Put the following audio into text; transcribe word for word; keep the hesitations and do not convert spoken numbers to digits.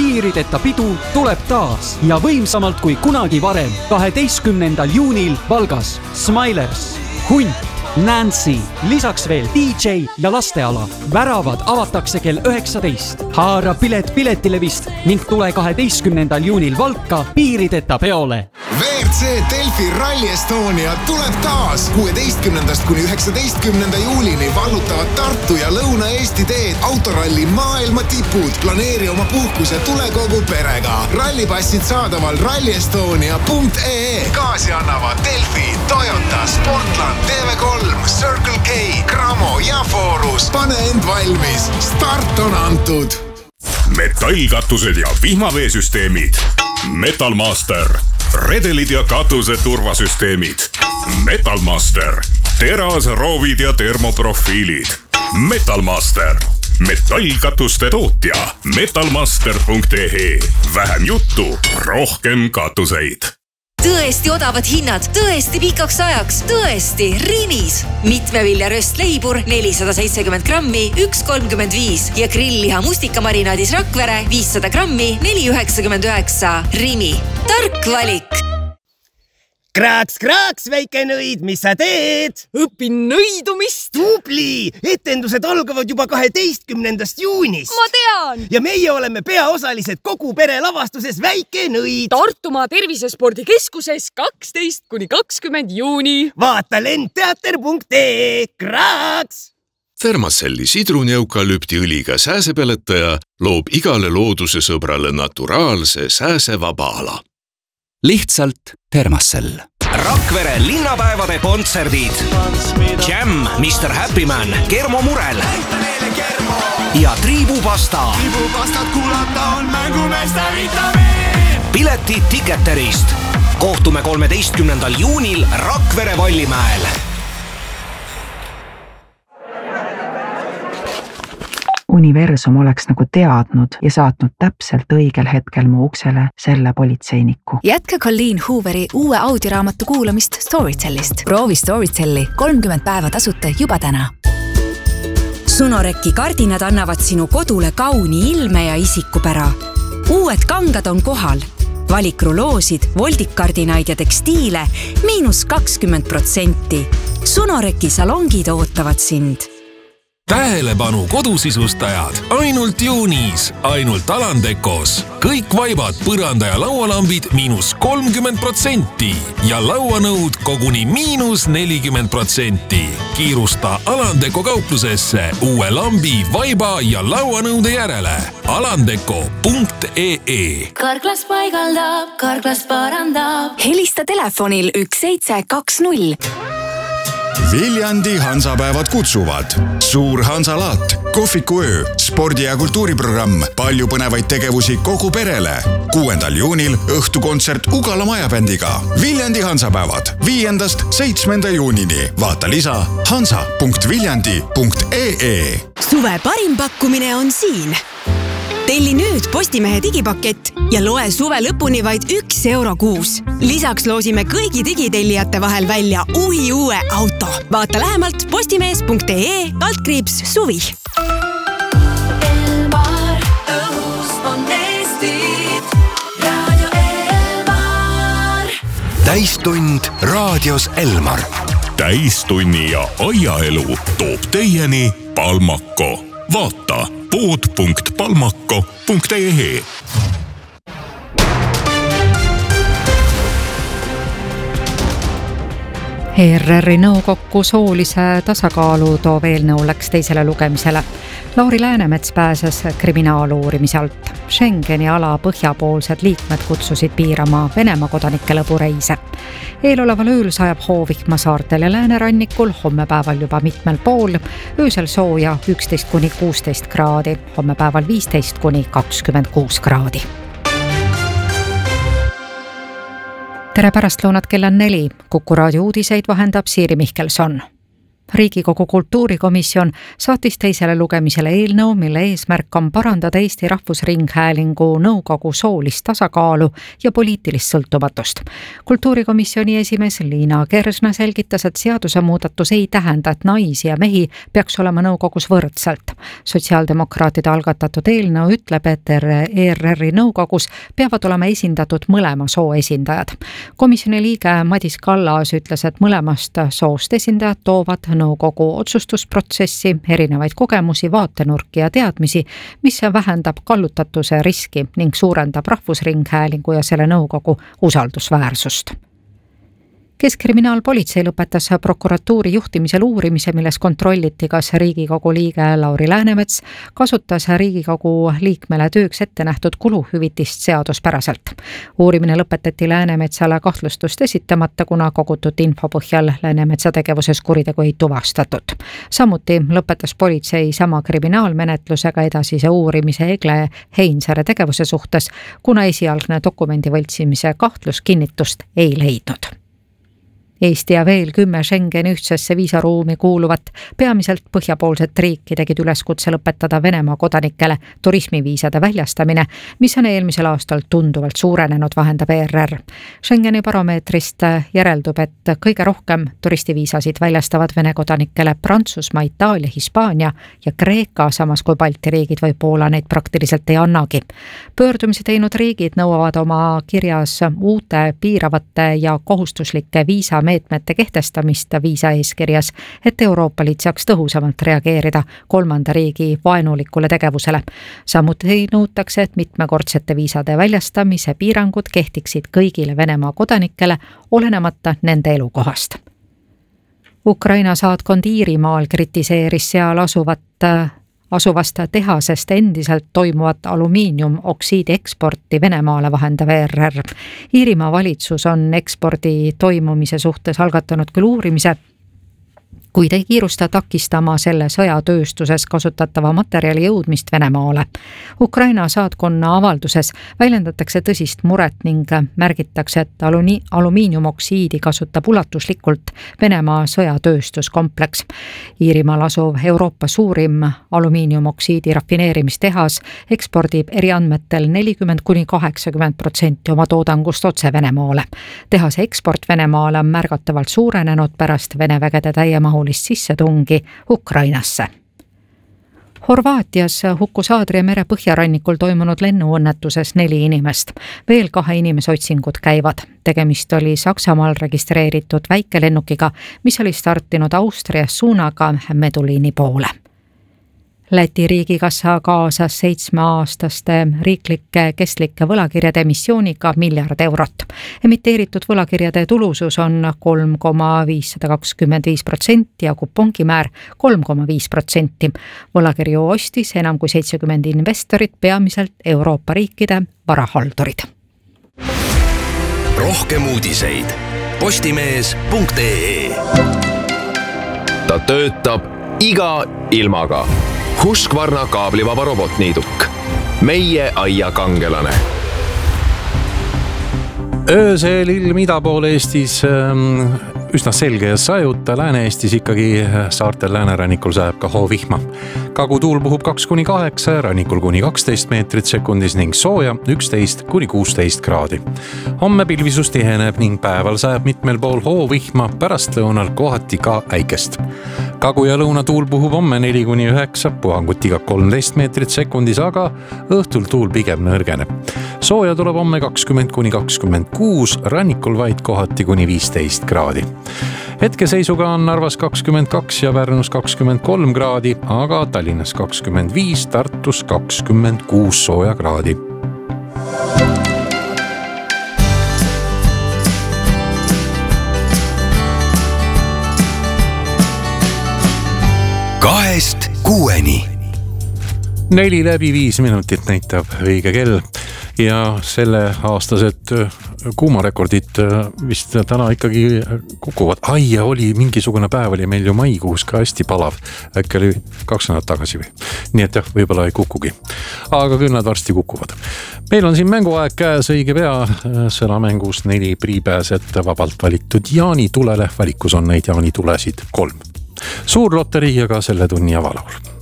piirideta pidu tuleb taas ja võimsamalt kui kunagi varem. kaheteistkümnendal juunil Valgas Smilers, Hunt, Nancy, lisaks veel D J ja lasteala. Väravad avatakse kell üheksateist. Haara pilet piletilevist ning tule kaheteistkümnendal juunil Valka piirideta peole. V R C Delfi Rally Estonia tuleb taas. kuueteistkümnendast kuni üheksateistkümnenda juulini vallutavad Tartu ja Lõuna-Eesti teed autoralli maailma tipud. Planeeri oma puhkus ja tule kogu perega. Rallipassid saadaval rally estonia punkt ee e. Kaasi annavad Delfi, Toyota, Sportland, T V kolm, Circle K, Cramo ja Forus. Pane end valmis. Start on antud. Metallkatused ja vihmaveesüsteemid. Metalmaster. Redelid ja katuse turvasüsteemid. Metalmaster. Teras, roovid ja termoprofiilid. Metalmaster. Metallkatuste tootja. metalmaster punkt ee e. Vähem juttu, rohkem katuseid. Tõesti odavad hinnad, tõesti pikaks ajaks, tõesti Rimis. Mitmevilja röstleibur nelisada seitsekümmend grammi, üks kolmkümmend viis ja grillliha mustikamarinaadis Rakvere viissada grammi, neli üheksakümmend üheksa. Rimi. Tark valik. Kraaks, kraaks, väike nõid, mis sa teed? Õpin nõidumist. Tubli! Etendused algavad juba kaheteistkümnendast juunist. Ma tean! Ja meie oleme peaosalised kogu pere lavastuses Väike nõid. Tartumaa tervisespordikeskuses kaksteist kuni kakskümmend juuni. Vaata lendteater punkt ee e. Kraaks! Thermacelli sidruni eukalüpti sääsepeletaja loob igale looduse sõbrale naturaalse sääsevaba ala. Lihtsalt Thermacell. Rakvere linnapäevade kontserdid. Jam, mister Happyman, Kermo Murel ja Triibupasta. Triibupastat kuulata on mängumeeste vitamiin. Piletid Ticketerist. Kohtume kolmeteistkümnendal juunil Rakvere Vallimäel. Universum oleks nagu teadnud ja saatnud täpselt õigel hetkel mu uksele selle politseiniku. Jätka Colleen Hooveri uue audioraamatu kuulamist Storytellist. Proovi Storytelli kolmkümmend päeva tasuta juba täna. Sunoreki kardinad annavad sinu kodule kauni ilme ja isikupära. Uued kangad on kohal. Valik ruloosid, voldikkardinaid ja tekstiile miinus kakskümmend protsenti. Sunoreki salongid ootavad sind. Tähelepanu kodusisustajad, ainult juunis, ainult Alandekos. Kõik vaibad, põranda ja laualambid miinus kolmkümmend protsenti ja lauanõud koguni miinus nelikümmend protsenti. Kiirusta Alandeko kauplusesse uue lambi, vaiba ja lauanõude järele. alandeko punkt ee e. Karklas paigaldab, karklas parandab. Helista telefonil üks seitse kaks null. Viljandi Hansapäevad kutsuvad. Suur Hansalaat, kohvikuöö, spordi- ja kultuuriprogramm, palju põnevaid tegevusi kogu perele. kuuendal juunil õhtukontsert Ugala majabändiga. Viljandi Hansapäevad viiendast seitsmenda juunini. Vaata lisa hansa punkt viljandi punkt ee e. Suve parim pakkumine on siin. Telli nüüd Postimehe digipakett ja loe suve lõpuni vaid üks euro kuus. Lisaks loosime kõigi digitellijate vahel välja uhi uue auto. Vaata lähemalt postimees punkt ee e altkriips suvi. Elmar, õhus on Eestit. Raadio Elmar. Täistund raadios Elmar. Täistunni ja aiaelu toob teieni Palmako. Vaata pood punkt palmako punkt ee e. E R R-i nõukokku soolise tasakaalu toov eelnõu läks teisele lugemisele. Lauri Läänemets pääses kriminaaluurimise alt. Schengeni ala põhjapoolsed liikmed kutsusid piirama Venemaa kodanike lõbureise. Eeloleval ööl sajab hoovihma saartel ja läänerannikul, homme päeval juba mitmel pool, öösel sooja üksteist kuni kuusteist kraadi, homme päeval viisteist kuni kakskümmend kuus kraadi. Tere pärastlõunat, kell on neli. Kuku raadio uudiseid vahendab Siiri Mihkelson. Riigikogu kultuurikomisjon saatis teisele lugemisele eelnõu, mille eesmärk on parandada Eesti Rahvusringhäälingu nõukogu soolist tasakaalu ja poliitilist sõltumatust. Kultuurikomisjoni esimees Liina Kersna selgitas, et seadusemuudatus ei tähenda, et naisi ja mehi peaks olema nõukogus võrdselt. Sotsiaaldemokraatide algatatud eelnõu ütleb, et E R R-i nõukogus peavad olema esindatud mõlema soo esindajad. Komisjoni liige Madis Kallas ütles, et mõlemast soost esindajad toovad nõukogu otsustusprotsessi erinevaid kogemusi, vaatenurki ja teadmisi, mis vähendab kallutatuse riski ning suurendab Rahvusringhäälingu ja selle nõukogu usaldusväärsust. Keskkriminaalpolitsei lõpetas prokuratuuri juhtimisel uurimise, milles kontrolliti, kas Riigikogu liige Lauri Läänemets kasutas Riigikogu liikmele tööks ette nähtud kuluhüvitist seaduspäraselt. Uurimine lõpetati Läänemetsale kahtlustust esitamata, kuna kogutud info põhjal Läänemetsa tegevuses kuritegu ei tuvastatud. Samuti lõpetas politsei sama kriminaalmenetlusega edasise uurimise Egle Heinsaare tegevuse suhtes, kuna esialgne dokumendi võltsimise kahtlus kinnitust ei leidnud. Eesti ja veel kümme Schengeni ühtsesse viisaruumi kuuluvat peamiselt põhjapoolset riiki tegid üleskutse lõpetada Venemaa kodanikele turismiviisade väljastamine, mis on eelmisel aastal tunduvalt suurenenud, vahendab E R R. Schengeni baromeetrist järeldub, et kõige rohkem turistiviisasid väljastavad Vene kodanikele Prantsusmaa, Itaalia, Hispaania ja Kreeka, samas kui Balti riigid või Poola neid praktiliselt ei annagi. Pöördumisi teinud riigid nõuavad oma kirjas uute piiravate ja kohustuslike viisa meetmete kehtestamist viisa eeskirjas, et Euroopa Liit saaks tõhusamalt reageerida kolmanda riigi vaenulikule tegevusele. Samuti nõutakse, et mitmekordsete viisade väljastamise piirangud kehtiksid kõigile Venemaa kodanikele, olenemata nende elukohast. Ukraina saatkond Iirimaal kritiseeris seal asuvat asuvast tehasest endiselt toimuvat alumiiniumoksiidi eksporti Venemaale, vahendab E R R. Iirimaa valitsus on ekspordi toimumise suhtes algatanud küll uurimise, kuid ei kiirusta takistama selle sõjatööstuses kasutatava materjali jõudmist Venemaale. Ukraina saatkonna avalduses väljendatakse tõsist muret ning märgitakse, et aluni, alumiiniumoksiidi kasutab ulatuslikult Venemaa sõjatööstuskompleks. Iirimaal asuv Euroopa suurim alumiiniumoksiidi rafineerimistehas ekspordib eriandmetel nelikümmend kuni kaheksakümmend protsenti oma toodangust otse Venemaale. Tehase eksport Venemaale on märgatavalt suurenenud pärast Vene vägede täiemahulist sissetungi Ukrainasse. Horvaatias hukkus Aadria mere põhjarannikul toimunud lennuõnnetuses neli inimest. Veel kahe inimese otsingud käivad. Tegemist oli Saksamaal registreeritud väikelennukiga, mis oli startinud Austrias suunaga Meduliini poole. Läti riigikassa kaasas seitsmeaastaste riiklike kestlike võlakirjade emissiooniga miljard eurot. Emiteeritud võlakirjade tulusus on kolm koma viissada kakskümmend viis protsenti ja kupongimäär kolm koma viis protsenti. Võlakirju ostis enam kui seitsekümmend investorit, peamiselt Euroopa riikide varahaldurid. Rohkem uudiseid postimees punkt ee. Ta töötab iga ilmaga. Husqvarna kaablivaba robotniiduk. Meie aia kangelane. Öösel ilm ida poole Eestis üsna selge ja sajuta, Lääne-Eestis ikkagi saartel läänerannikul sajab ka hoovihma. Kagutuul puhub kaks kuni kaheksa, rannikul kuni kaksteist meetrit sekundis ning sooja üksteist kuni kuusteist kraadi. Homme pilvisus tiheneb ning päeval sajab mitmel pool hoovihma, pärast lõunal kohati ka äikest. Kagu- ja lõunatuul puhub homme neli kuni üheksa, puhangutiga kolmteist meetrit sekundis, aga õhtul tuul pigem nõrgeneb. Sooja tuleb homme kakskümmend kuni kakskümmend kuus, rannikul vaid kohati kuni viisteist kraadi. Hetkeseisuga on Narvas kakskümmend kaks ja Pärnus kakskümmend kolm kraadi, aga Tallinnas kakskümmend viis, Tartus kakskümmend kuus sooja kraadi. Kahest kuueni. Neli läbi viis minutit näitab õige kell ja selle aastased kuumarekordid vist täna ikkagi kukuvad. Ai, ja oli mingisugune päev oli meil ju maikuus ka hästi palav. Äkki oli kaks nädalat tagasi või. Nii et jah, võib-olla ei kukugi. Aga küll nad varsti kukuvad. Meil on siin mänguaeg käes õige pea. Sõnamängus neli priipääset vabalt valitud Jaani tulele. Valikus on neid Jaani tulesid kolm. suur loterii ja ka selle tunni avalaul.